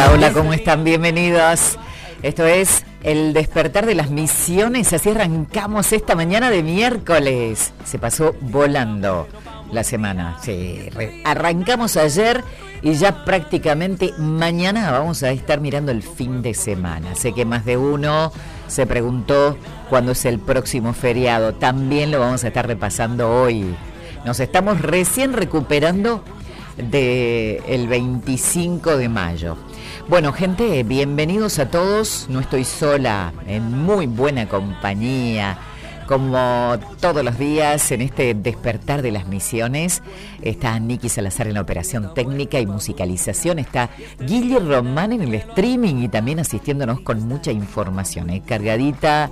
Hola, hola, ¿cómo están? Bienvenidos. Esto es El Despertar de las Misiones. Así arrancamos esta mañana de miércoles. Se pasó volando la semana. Sí, arrancamos ayer y ya prácticamente mañana vamos a estar mirando el fin de semana. Sé que más de uno se preguntó cuándo es el próximo feriado. También lo vamos a estar repasando hoy. Nos estamos recién recuperando del 25 de mayo. Bueno, gente, bienvenidos a todos. No estoy sola, en muy buena compañía. Como todos los días en este Despertar de las Misiones, está Niki Salazar en la operación técnica y musicalización, está Guille Román en el streaming y también asistiéndonos con mucha información, cargadita,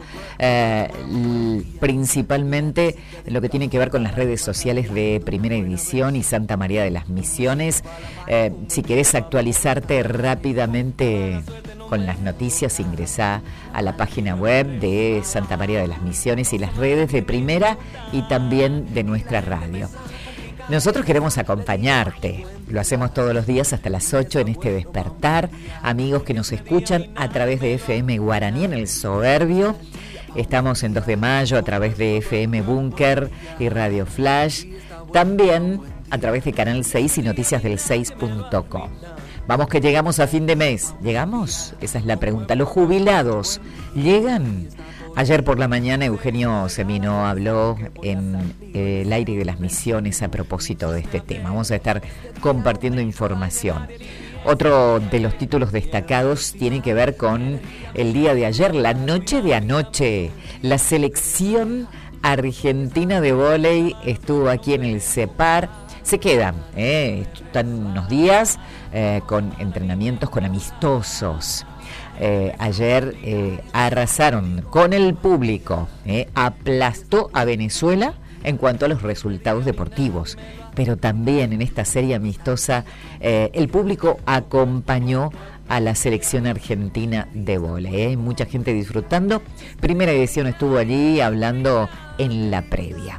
principalmente lo que tiene que ver con las redes sociales de Primera Edición y Santa María de las Misiones. Si querés actualizarte rápidamente con las noticias, ingresá a la página web de Santa María de las Misiones y las redes de Primera y también de nuestra radio. Nosotros queremos acompañarte, lo hacemos todos los días hasta las 8 en este despertar. Amigos que nos escuchan a través de FM Guaraní en el Soberbio, estamos en 2 de mayo a través de FM Búnker y Radio Flash, también a través de Canal 6 y noticiasdel6.com. Vamos que llegamos a fin de mes. ¿Llegamos? Esa es la pregunta. ¿Los jubilados llegan? Ayer por la mañana Eugenio Semino habló en el aire de las misiones a propósito de este tema. Vamos a estar compartiendo información. Otro de los títulos destacados tiene que ver con el día de ayer, la noche de anoche. La selección argentina de vóley estuvo aquí en el CEPAR. Se quedan, están unos días con entrenamientos, con amistosos. Ayer arrasaron con el público, aplastó a Venezuela en cuanto a los resultados deportivos, pero también en esta serie amistosa el público acompañó a la selección argentina de vóley. Mucha gente disfrutando. Primera Edición estuvo allí hablando en la previa.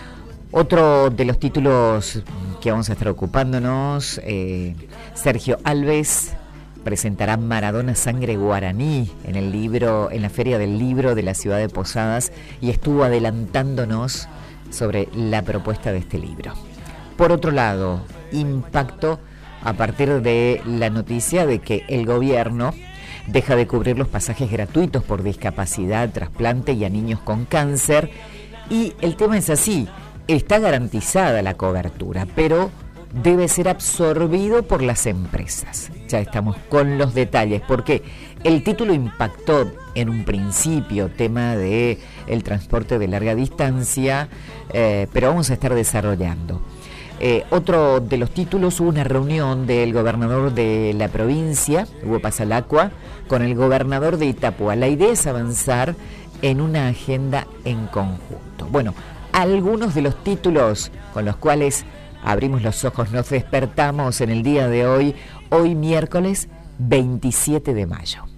Otro de los títulos que vamos a estar ocupándonos, Sergio Alves presentará Maradona Sangre Guaraní en la Feria del Libro de la ciudad de Posadas y estuvo adelantándonos sobre la propuesta de este libro. Por otro lado, impacto a partir de la noticia de que el gobierno deja de cubrir los pasajes gratuitos por discapacidad, trasplante y a niños con cáncer. Y el tema es así. Está garantizada la cobertura, pero debe ser absorbido por las empresas. Ya estamos con los detalles, porque el título impactó en un principio, tema de el transporte de larga distancia, pero vamos a estar desarrollando. Otro de los títulos, hubo una reunión del gobernador de la provincia, Hugo Pasalacqua, con el gobernador de Itapúa. La idea es avanzar en una agenda en conjunto. Bueno, algunos de los títulos con los cuales abrimos los ojos, nos despertamos en el día de hoy miércoles 27 de mayo.